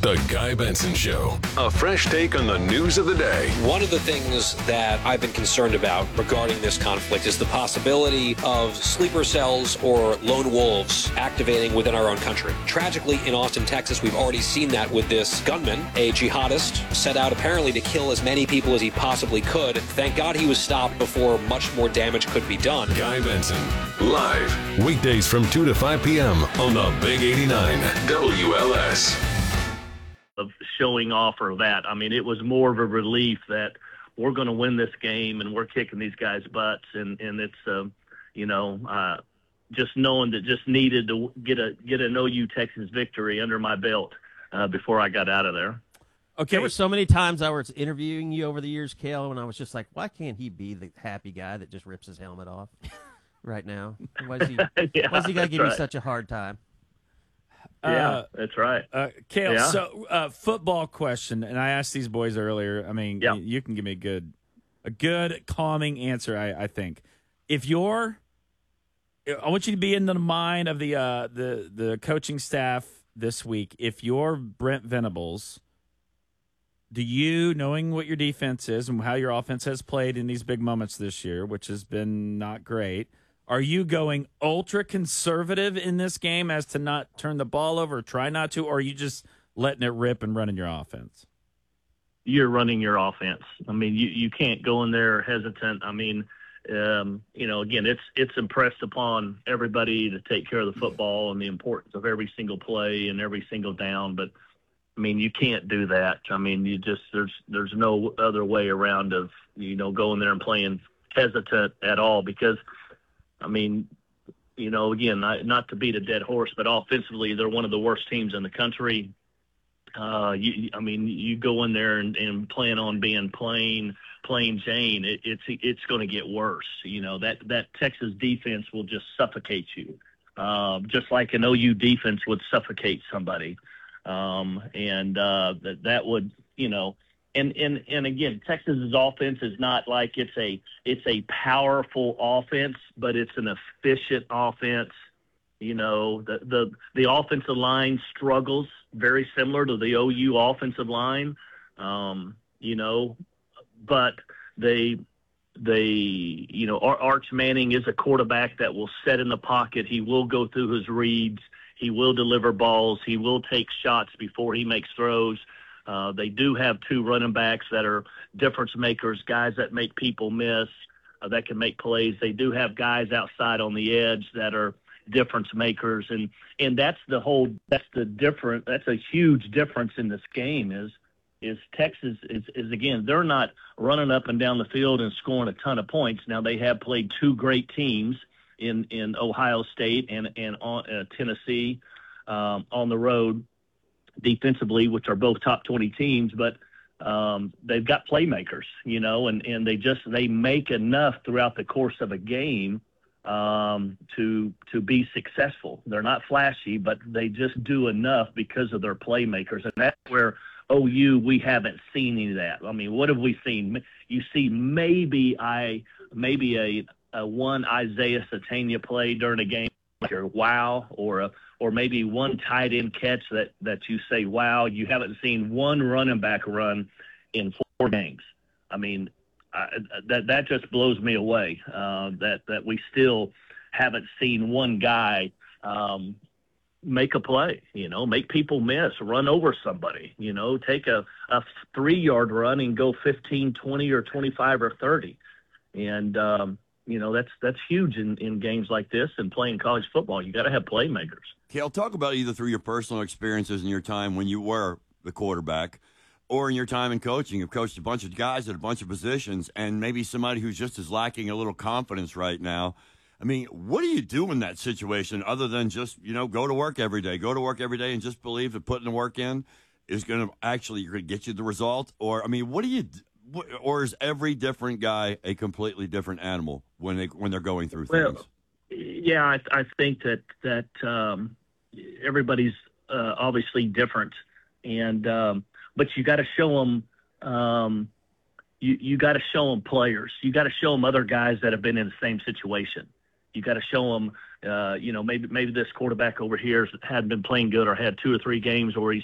The Guy Benson Show. A fresh take on the news of the day. One of the things that I've been concerned about regarding this conflict is the possibility of sleeper cells or lone wolves activating within our own country. Tragically, in Austin, Texas, we've already seen that with this gunman, a jihadist, set out apparently to kill as many people as he possibly could. Thank God he was stopped before much more damage could be done. Guy Benson, live, weekdays from 2 to 5 p.m. on the Big 89 WLS. Of showing off or that. I mean, it was more of a relief that we're going to win this game and we're kicking these guys' butts. And it's, just knowing that just needed to get an OU Texas victory under my belt before I got out of there. Okay. There were so many times I was interviewing you over the years, Cale, when I was just like, why can't he be the happy guy that just rips his helmet off right now? Why is he got to give me such a hard time? Yeah, that's right. Cale, so football question, and I asked these boys earlier. I mean, you can give me a good calming answer, I think. I want you to be in the mind of the coaching staff this week. If you're Brent Venables, do you, knowing what your defense is and how your offense has played in these big moments this year, which has been not great, are you going ultra conservative in this game as to not turn the ball over or try not to, or are you just letting it rip and running your offense? You're running your offense. I mean, you can't go in there hesitant. I mean, again, it's impressed upon everybody to take care of the football and the importance of every single play and every single down. But I mean, you can't do that. I mean, there's no other way around of going there and playing hesitant at all because. I mean, again, not to beat a dead horse, but offensively, they're one of the worst teams in the country. You go in there and plan on being plain Jane. It's going to get worse. That Texas defense will just suffocate you, just like an OU defense would suffocate somebody. That would, And again, Texas's offense is not like it's a powerful offense, but it's an efficient offense. The offensive line struggles very similar to the OU offensive line. But Arch Manning is a quarterback that will set in the pocket. He will go through his reads. He will deliver balls. He will take shots before he makes throws. They do have two running backs that are difference makers, guys that make people miss, that can make plays. They do have guys outside on the edge that are difference makers, and that's a huge difference in this game is Texas is again, they're not running up and down the field and scoring a ton of points. Now they have played two great teams in Ohio State and on Tennessee on the road defensively, which are both top 20 teams, but they've got playmakers, and they make enough throughout the course of a game to be successful. They're not flashy, but they just do enough because of their playmakers, and that's where OU we haven't seen any of that. I mean, what have we seen? You see maybe a one Isaiah Satania play during a game, like wow, or maybe one tight end catch that you say, wow. You haven't seen one running back run in 4 games. I mean, that just blows me away, that we still haven't seen one guy make a play, make people miss, run over somebody, take a 3-yard run and go 15, 20, or 25 or 30. And, that's huge in games like this and playing college football. You got to have playmakers. Cale, talk about either through your personal experiences in your time when you were the quarterback or in your time in coaching. You've coached a bunch of guys at a bunch of positions and maybe somebody who's just as lacking a little confidence right now. I mean, what do you do in that situation other than just, go to work every day and just believe that putting the work in is going to get you the result? Or, I mean, what do you do? Or is every different guy a completely different animal when they're going through things? Well, yeah, I think that everybody's obviously different, and but you got to show them. You got to show them players. You got to show them other guys that have been in the same situation. You got to show them, maybe this quarterback over here hadn't been playing good or had 2 or 3 games where he's